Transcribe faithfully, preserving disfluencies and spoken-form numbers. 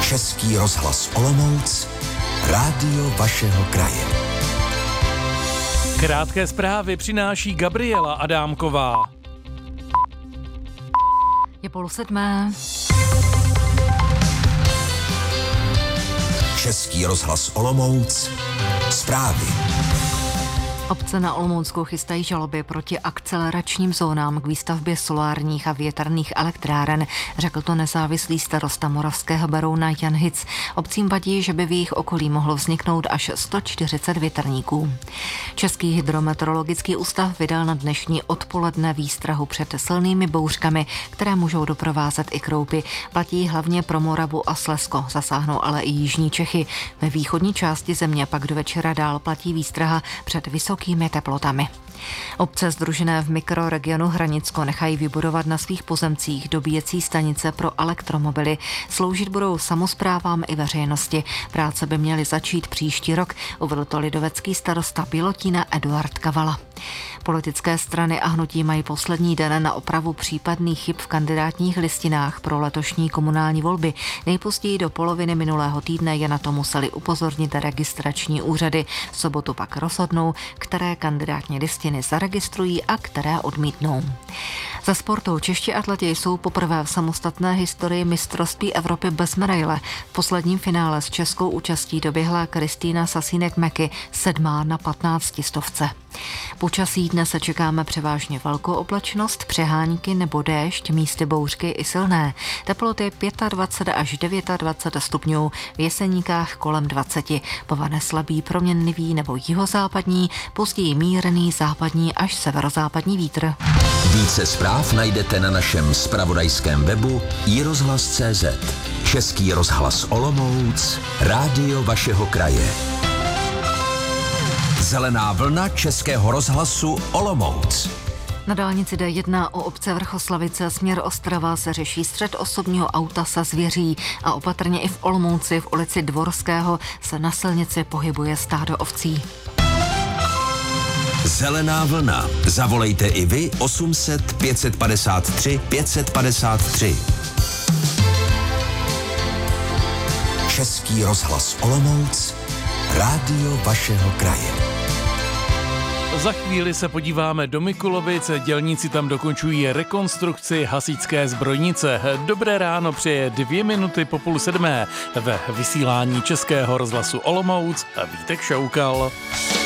Český rozhlas Olomouc, rádio vašeho kraje. Krátké zprávy přináší Gabriela Adámková. Je půl sedmé. Český rozhlas Olomouc, zprávy. Obce na Olomoucku chystají žaloby proti akceleračním zónám k výstavbě solárních a větrných elektráren, řekl to nezávislý starosta Moravského Berouna Jan Hic. Obcím vadí, že by v jejich okolí mohlo vzniknout až sto čtyřicet větrníků. Český hydrometeorologický ústav vydal na dnešní odpoledne výstrahu před silnými bouřkami, které můžou doprovázet i kroupy. Platí hlavně pro Moravu a Slezsko, zasáhnou ale i jižní Čechy. Ve východní části země pak do večera dál platí výstraha před vysokými teplotami. Obce sdružené v mikroregionu Hranicko nechají vybudovat na svých pozemcích dobíjecí stanice pro elektromobily. Sloužit budou samosprávám i veřejnosti. Práce by měly začít příští rok, uvedl to lidovecký starosta Pilotína Eduard Kavala. Politické strany a hnutí mají poslední den na opravu případných chyb v kandidátních listinách pro letošní komunální volby. Nejpozději do poloviny minulého týdne je na to museli upozornit registrační úřady. V sobotu pak rozhodnou, které kandidátní listiny zaregistrují a které odmítnou. Za sportou čeští atleti jsou poprvé v samostatné historii mistrovství Evropy bez medaile. V posledním finále s českou účastí doběhla Kristýna Sasínek-Meky, sedmá na patnácti stovce. Počasí dnes se čekáme převážně velkou oblačnost, přehánky nebo déšť, místy bouřky i silné. Teploty dvacet pět až dvacet devět stupňů, v Jeseníkách kolem dvacet. Povane slabý proměnlivý nebo jihozápadní, později mírný západní až severozápadní vítr. Více zpráv najdete na našem zpravodajském webu i rozhlas tečka cé zet. Český rozhlas Olomouc, rádio vašeho kraje. Zelená vlna Českého rozhlasu Olomouc. Na dálnici D jedna o obce Vrchoslavice směr Ostrava se řeší střet osobního auta se zvěří a opatrně i v Olomouci v ulici Dvorského se na silnici pohybuje stádo ovcí. Zelená vlna. Zavolejte i vy osm set pět padesát tři pět padesát tři. Český rozhlas Olomouc, rádio vašeho kraje. Za chvíli se podíváme do Mikulovic, dělníci tam dokončují rekonstrukci hasičské zbrojnice. Dobré ráno přeje dvě minuty po půl sedmé ve vysílání Českého rozhlasu Olomouc Vítek Šoukal.